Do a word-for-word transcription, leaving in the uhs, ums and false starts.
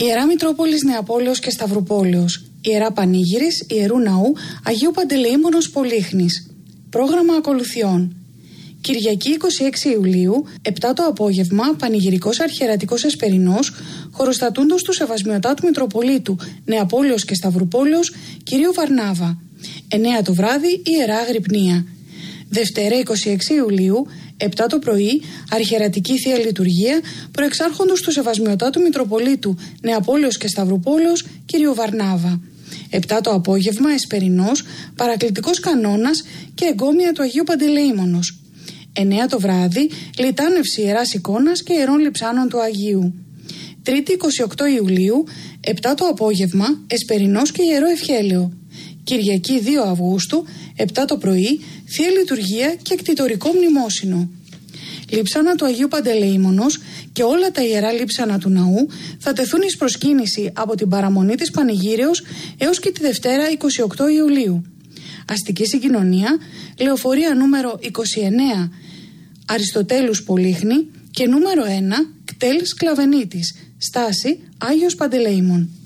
Ιερά Μητρόπολης Νεαπόλεως και Σταυρουπόλεως, Ιερά Πανήγυρης Ιερού Ναού Αγίου Παντελεήμονος Πολύχνης. Πρόγραμμα ακολουθιών. Κυριακή εικοστή έκτη Ιουλίου, επτά το απόγευμα, Πανηγυρικός Αρχιερατικός Εσπερινός, χωροστατούντος του Σεβασμιωτάτου Μητροπολίτου Νεαπόλεως και Σταυρουπόλεως Κυρίου Βαρνάβα. εννέα το βράδυ, Ιερά Αγρυπνία. Δευτέρα εικοστή έκτη Ιουλίου, επτά το πρωί, Αρχιερατική Θεία Λειτουργία προεξάρχοντος του Σεβασμιωτάτου Μητροπολίτου Νεαπόλεως και Σταυρουπόλεως Κυρίου Βαρνάβα. επτά το απόγευμα, Εσπερινός, Παρακλητικός Κανόνας και Εγκόμια του Αγίου Παντελεήμονος. εννέα το βράδυ, Λιτάνευση Ιεράς Εικόνας και Ιερών Λειψάνων του Αγίου. Τρίτη εικοστή όγδοη Ιουλίου, επτά το απόγευμα, Εσπερινός και Ιερό Ευχέλαιο. Κυριακή δύο Αυγούστου, επτά το πρωί, Θεία Λειτουργία και Εκτιτορικό Μνημόσυνο. Λείψανα του Αγίου Παντελεήμονος και όλα τα ιερά λείψανα του ναού θα τεθούν εις προσκύνηση από την παραμονή της Πανηγύρεως έως και τη Δευτέρα εικοστή όγδοη Ιουλίου. Αστική συγκοινωνία, λεωφορεία νούμερο είκοσι εννέα Αριστοτέλους Πολύχνη και νούμερο ένα Κτέλ Σκλαβενίτης, στάση Άγιος Παντελεήμων.